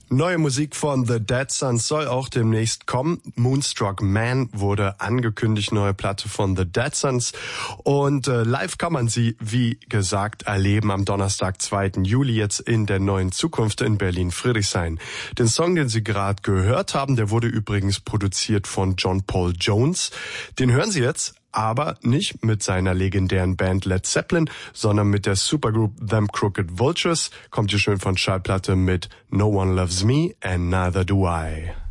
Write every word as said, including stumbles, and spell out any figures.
Neue Musik von The Dead Sons soll auch demnächst kommen. Moonstruck Man wurde angekündigt, neue Platte von The Dead Sons. Und äh, live kann man sie, wie gesagt, erleben am Donnerstag, zweiten Juli, jetzt in der Neuen Zukunft in Berlin-Friedrichshain. Den Song, den Sie gerade gehört haben, der wurde übrigens produziert von John Paul Jones. Den hören Sie jetzt, aber nicht mit seiner legendären Band Led Zeppelin, sondern mit der Supergroup Them Crooked Vultures. Kommt hier schön von Schallplatte mit No One Loves Me and Neither Do I.